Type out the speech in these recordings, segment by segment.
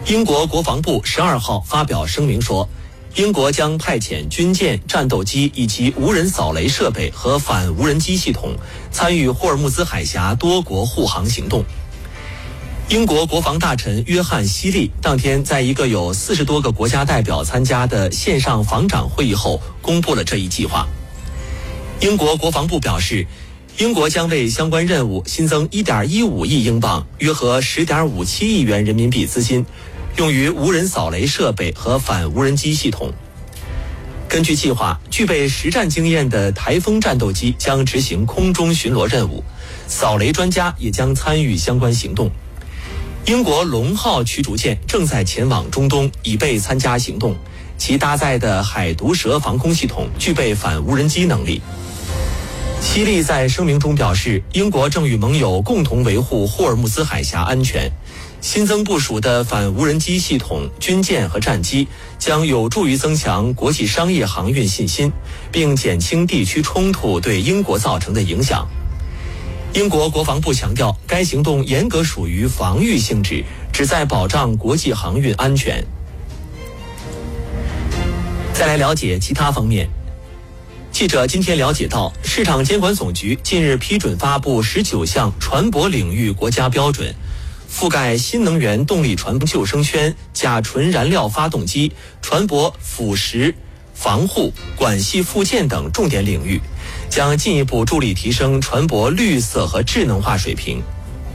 英国国防部12号发表声明说，英国将派遣军舰、战斗机以及无人扫雷设备和反无人机系统参与霍尔木兹海峡多国护航行动。英国国防大臣约翰·希利当天在一个有40多个国家代表参加的线上防长会议后公布了这一计划。英国国防部表示，英国将为相关任务新增 1.15 亿英镑，约合 10.57 亿元人民币资金，用于无人扫雷设备和反无人机系统。根据计划，具备实战经验的台风战斗机将执行空中巡逻任务，扫雷专家也将参与相关行动。英国龙号驱逐舰正在前往中东，以备参加行动，其搭载的海毒蛇防空系统具备反无人机能力。希利在声明中表示，英国正与盟友共同维护霍尔木兹海峡安全。新增部署的反无人机系统、军舰和战机将有助于增强国际商业航运信心，并减轻地区冲突对英国造成的影响。英国国防部强调，该行动严格属于防御性质，旨在保障国际航运安全。再来了解其他方面。记者今天了解到，市场监管总局近日批准发布19项船舶领域国家标准，覆盖新能源动力船救生圈、甲醇燃料发动机、船舶腐蚀防护、管系附件等重点领域，将进一步助力提升船舶绿色和智能化水平。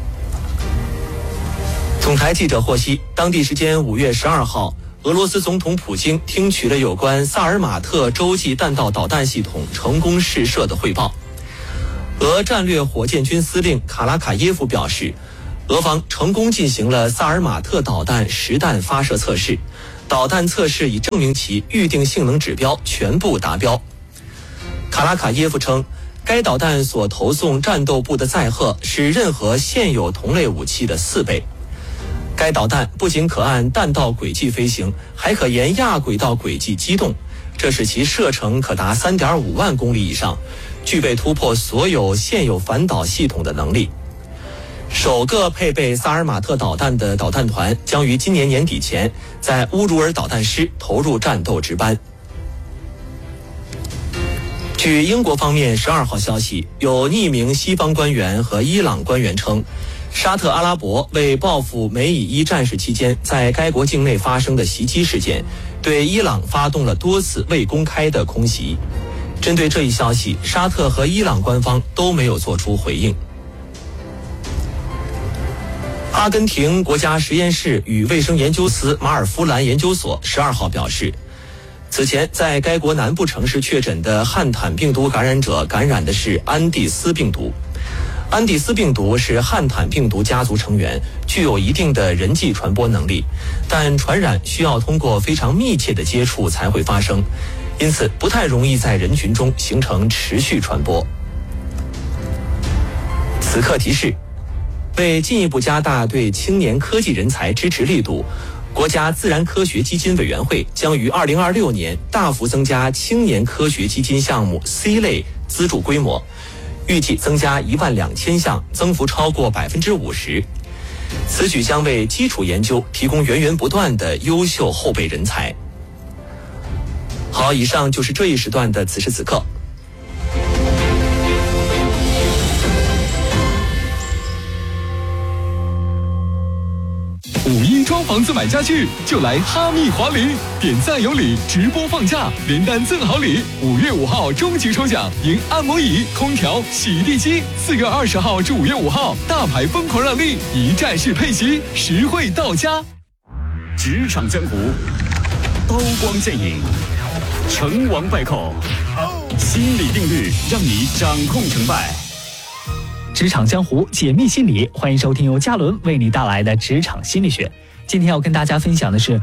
总台记者获悉，当地时间5月12号，俄罗斯总统普京听取了有关萨尔马特洲际弹道导弹系统成功试射的汇报。俄战略火箭军司令卡拉卡耶夫表示，俄方成功进行了萨尔马特导弹实弹发射测试，导弹测试已证明其预定性能指标全部达标。卡拉卡耶夫称，该导弹所投送战斗部的载荷是任何现有同类武器的4倍。该导弹不仅可按弹道轨迹飞行，还可沿亚轨道轨迹机动，这使其射程可达 3.5 万公里以上，具备突破所有现有反导系统的能力。首个配备萨尔马特导弹的导弹团将于今年年底前在乌鲁尔导弹师投入战斗值班。据英国方面12号消息，有匿名西方官员和伊朗官员称，沙特阿拉伯为报复美以伊战事期间在该国境内发生的袭击事件，对伊朗发动了多次未公开的空袭。针对这一消息，沙特和伊朗官方都没有做出回应。阿根廷国家实验室与卫生研究司马尔夫兰研究所12号表示，此前在该国南部城市确诊的汉坦病毒感染者感染的是安第斯病毒。安第斯病毒是汉坦病毒家族成员，具有一定的人际传播能力，但传染需要通过非常密切的接触才会发生，因此不太容易在人群中形成持续传播。此刻提示，为进一步加大对青年科技人才支持力度，国家自然科学基金委员会将于2026年大幅增加青年科学基金项目 C 类资助规模，预计增加12000项，增幅超过 50%。此举将为基础研究提供源源不断的优秀后备人才。好，以上就是这一时段的此时此刻。 5一装房子买家具就来哈密华礼，点赞有礼，直播放假，连单赠好礼。5月5号终极抽奖，赢按摩椅、空调、洗地机。4月20号至5月5号，大牌疯狂让利，一站式配席，实惠到家。 职场江湖，刀光剑影，成王败寇，心理定律让你掌控成败。 职场江湖，解密心理，欢迎收听由嘉伦为你带来的职场心理学。今天要跟大家分享的是